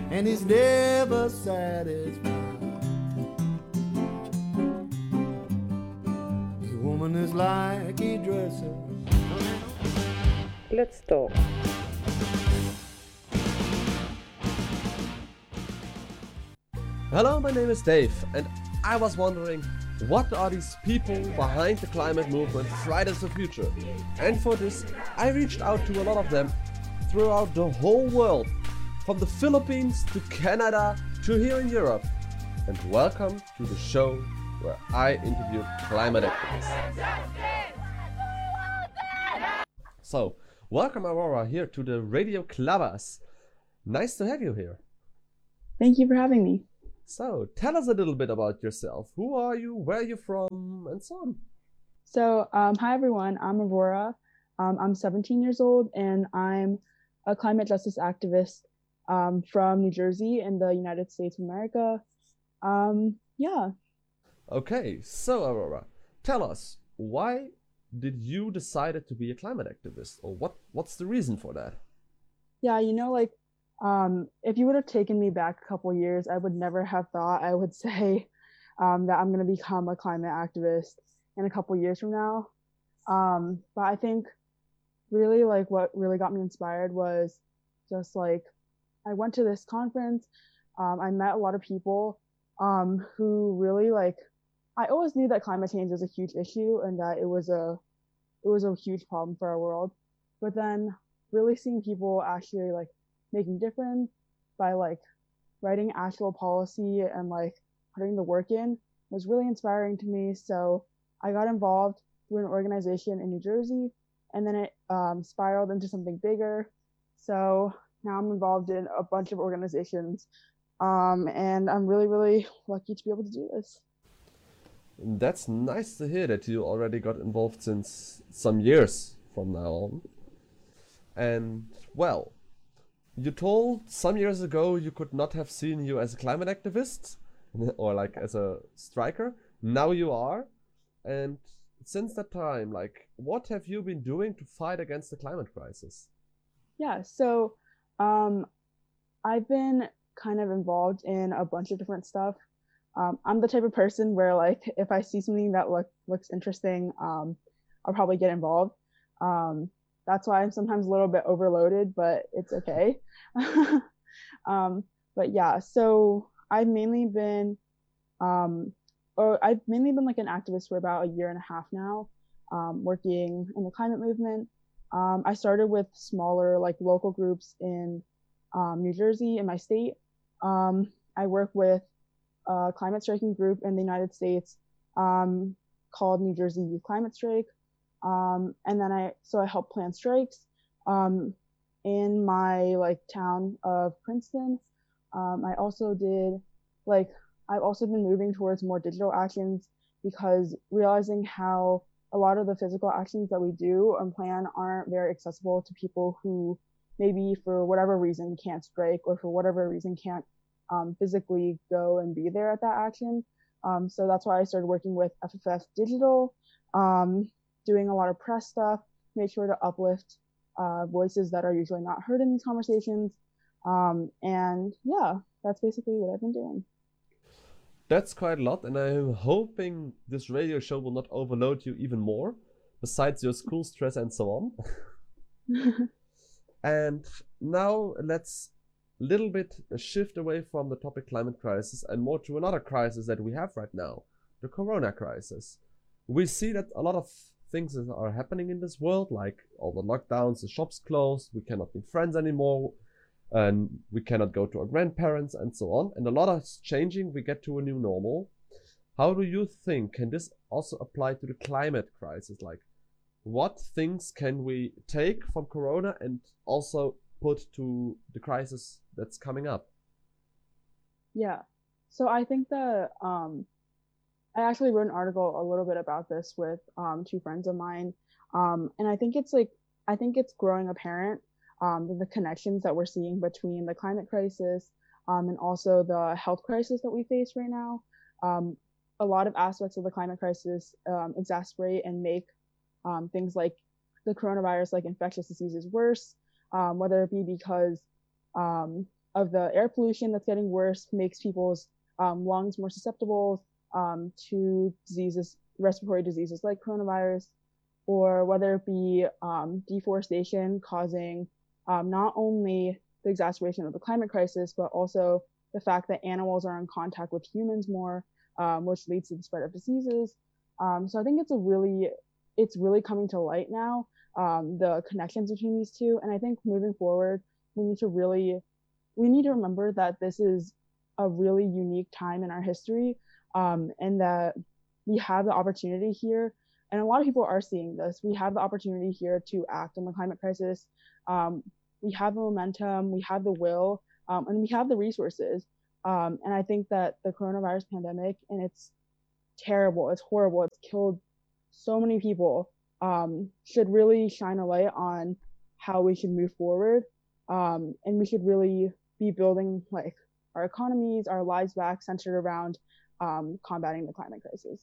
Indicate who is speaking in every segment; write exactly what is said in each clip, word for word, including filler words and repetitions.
Speaker 1: and he's never satisfied. A woman is like a dresser.
Speaker 2: Let's talk.
Speaker 3: Hello, my name is Dave, and I was wondering, what are these people behind the climate movement Fridays for Future? And for this, I reached out to a lot of them throughout the whole world, from the Philippines to Canada to here in Europe. And welcome to the show where I interviewed climate activists. So, welcome Aurora here to the Radio Clubbers. Nice to have you here.
Speaker 4: Thank you for having me.
Speaker 3: So, tell us a little bit about yourself. Who are you, where are you from, and so on.
Speaker 4: So, um, hi everyone, I'm Aurora. Um, I'm seventeen years old and I'm a climate justice activist um, from New Jersey in the United States of America. Um, yeah.
Speaker 3: Okay, so Aurora, tell us, why did you decide to be a climate activist? Or what, what's the reason for that?
Speaker 4: Yeah, you know, like, Um, if you would have taken me back a couple years, I would never have thought I would say um, that I'm going to become a climate activist in a couple years from now. Um, but I think really like what really got me inspired was just like I went to this conference. Um, I met a lot of people um, who really like I always knew that climate change was a huge issue and that it was a it was a huge problem for our world. But then really seeing people actually like making difference by like writing actual policy and like putting the work in was really inspiring to me. So I got involved through an organization in New Jersey, and then it um, spiraled into something bigger. So now I'm involved in a bunch of organizations, um, and I'm really, really lucky to be able to do this.
Speaker 3: That's nice to hear that you already got involved since some years from now on. And well, you told some years ago you could not have seen you as a climate activist or like as a striker. Now you are. And since that time, like, what have you been doing to fight against the climate crisis?
Speaker 4: Yeah, so um, I've been kind of involved in a bunch of different stuff. Um, I'm the type of person where like if I see something that look, looks interesting, um, I'll probably get involved. Um, That's why I'm sometimes a little bit overloaded, but it's okay. um, but yeah, so I've mainly been, um, or I've mainly been like an activist for about a year and a half now, um, working in the climate movement. Um, I started with smaller like local groups in um, New Jersey in my state. Um, I work with a climate striking group in the United States um, called New Jersey Youth Climate Strike. Um, and then I, so I helped plan strikes, um, in my like town of Princeton. Um, I also did like, I've also been moving towards more digital actions because realizing how a lot of the physical actions that we do and plan aren't very accessible to people who maybe for whatever reason can't strike or for whatever reason can't um, physically go and be there at that action. Um, so that's why I started working with F F F Digital. Um, doing a lot of press stuff, make sure to uplift uh, voices that are usually not heard in these conversations. Um, and yeah, that's basically what I've been doing.
Speaker 3: That's quite a lot, and I'm hoping this radio show will not overload you even more, besides your school stress and so on. And now let's little bit shift away from the topic climate crisis and more to another crisis that we have right now, the corona crisis. We see that a lot of things that are happening in this world, like all the lockdowns, the shops closed, we cannot be friends anymore, and we cannot go to our grandparents and so on. And a lot is changing, we get to a new normal. How do you think, can this also apply to the climate crisis? Like, what things can we take from Corona and also put to the crisis that's coming up?
Speaker 4: Yeah, so I think that um, I actually wrote an article a little bit about this with um, two friends of mine. Um, and I think it's like, I think it's growing apparent um, the connections that we're seeing between the climate crisis um, and also the health crisis that we face right now. Um, a lot of aspects of the climate crisis um, exacerbate and make um, things like the coronavirus, like infectious diseases, worse, um, whether it be because um, of the air pollution that's getting worse makes people's um, lungs more susceptible um, to diseases, respiratory diseases like coronavirus, or whether it be um, deforestation causing um, not only the exacerbation of the climate crisis, but also the fact that animals are in contact with humans more, um, which leads to the spread of diseases. Um, so I think it's a really, it's really coming to light now, um, the connections between these two. And I think moving forward, we need to really, we need to remember that this is a really unique time in our history, um, and that we have the opportunity here. And a lot of people are seeing this. We have the opportunity here to act on the climate crisis. Um, we have the momentum, we have the will, um, and we have the resources. Um, and I think that the coronavirus pandemic, and it's terrible, it's horrible, it's killed so many people, um, should really shine a light on how we should move forward. Um, and we should really be building like our economies, our lives back centered around um, combating the climate crisis.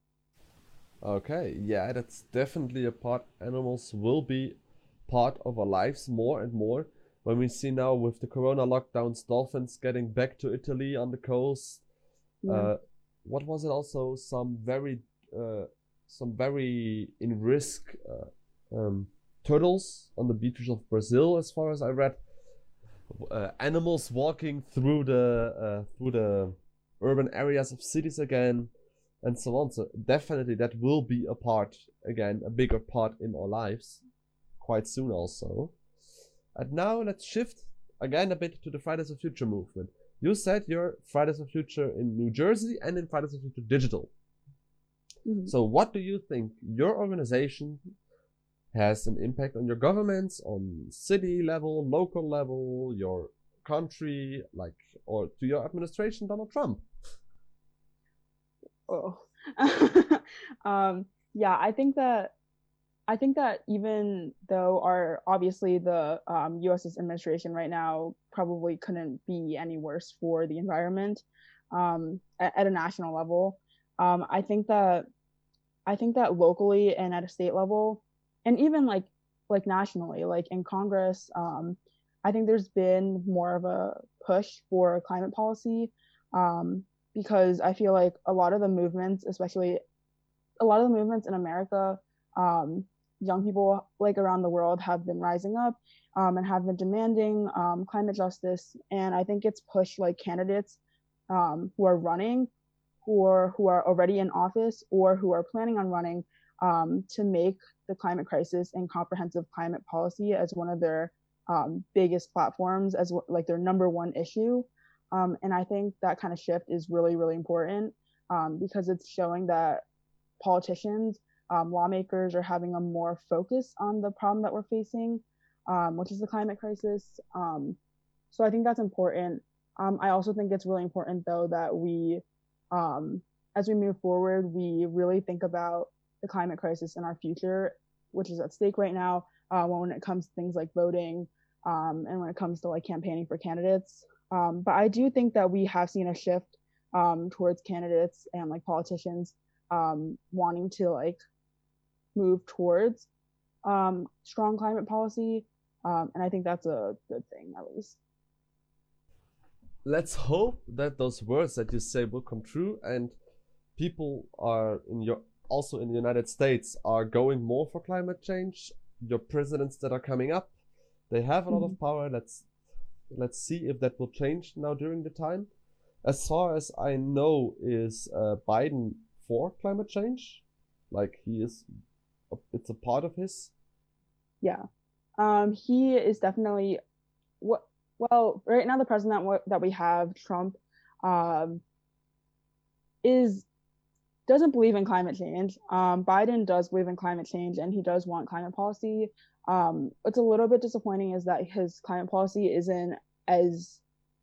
Speaker 3: Okay, yeah, that's definitely a part. Animals will be part of our lives more and more. When we see now with the corona lockdowns, dolphins getting back to Italy on the coast.
Speaker 4: Yeah.
Speaker 3: Uh, what was it also? Some very, uh, some very in risk uh, um, turtles on the beaches of Brazil, as far as I read. Uh, animals walking through the uh, through the urban areas of cities again, and so on. So definitely that will be a part again, a bigger part in our lives quite soon also. And now let's shift again a bit to the Fridays for Future movement. You said you're Fridays for Future in New Jersey and in Fridays for Future Digital.
Speaker 4: Mm-hmm.
Speaker 3: So what do you think your organization has an impact on your governments, on city level, local level, your country, like, or to your administration, Donald Trump?
Speaker 4: Oh, um, yeah, I think that I think that even though our obviously the um, U S administration right now probably couldn't be any worse for the environment um, at, at a national level, um, I think that I think that locally and at a state level, and even like like nationally, like in Congress, um, I think there's been more of a push for climate policy, um, because I feel like a lot of the movements, especially a lot of the movements in America, um, young people like around the world have been rising up um, and have been demanding um, climate justice. And I think it's pushed like candidates um, who are running, who are who are already in office or who are planning on running um, to make the climate crisis and comprehensive climate policy as one of their um, biggest platforms, as like their number one issue. Um, and I think that kind of shift is really, really important um, because it's showing that politicians, um, lawmakers are having a more focus on the problem that we're facing, um, which is the climate crisis. Um, so I think that's important. Um, I also think it's really important, though, that we, um, as we move forward, we really think about the climate crisis and our future, which is at stake right now, uh, when it comes to things like voting um, and when it comes to like campaigning for candidates. Um, but I do think that we have seen a shift um, towards candidates and like politicians um, wanting to like move towards um, strong climate policy. Um, and I think that's a good thing, at least.
Speaker 3: Let's hope that those words that you say will come true, and people are in your also in the United States are going more for climate change. Your presidents that are coming up, they have a lot of power. Let's let's see if that will change now during the time. As far as I know, is uh, Biden for climate change? Like he is, it's a part of his.
Speaker 4: Yeah, um, he is definitely what. Well, right now the president that we have, Trump, um, is doesn't believe in climate change. Um, Biden does believe in climate change, and he does want climate policy. Um, what's a little bit disappointing is that his climate policy isn't as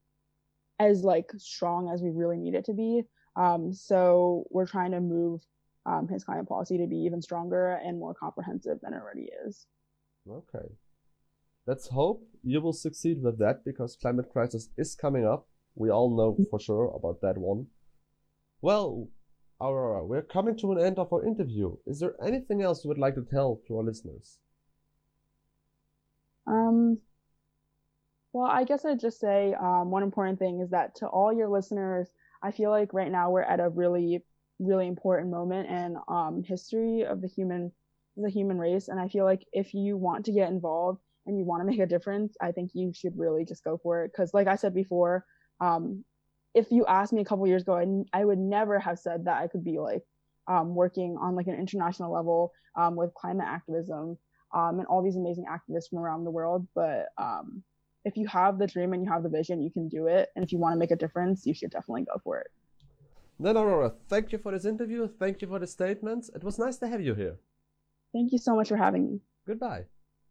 Speaker 4: as like strong as we really need it to be. Um, so we're trying to move um, his climate policy to be even stronger and more comprehensive than it already is.
Speaker 3: Okay. Let's hope you will succeed with that, because climate crisis is coming up. We all know for sure about that one. Well, Aurora, we're coming to an end of our interview. Is there anything else you would like to tell to our listeners?
Speaker 4: Um, Well, I guess I'd just say um, one important thing is that to all your listeners, I feel like right now we're at a really, really important moment in um, history of the human, the human race, and I feel like if you want to get involved and you want to make a difference, I think you should really just go for it. Because, like I said before, um, if you asked me a couple years ago, I, I would never have said that I could be like um, working on like an international level um, with climate activism um, and all these amazing activists from around the world, but um, if you have the dream and you have the vision, you can do it. And if you want to make a difference, you should definitely go for it.
Speaker 3: Then Aurora, thank you for this interview. Thank you for the statements. It was nice to have you here.
Speaker 4: Thank you so much for having me.
Speaker 3: Goodbye.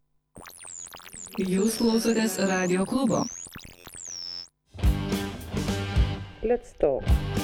Speaker 2: Jūs klausotės Radio klubo.
Speaker 5: Let's talk.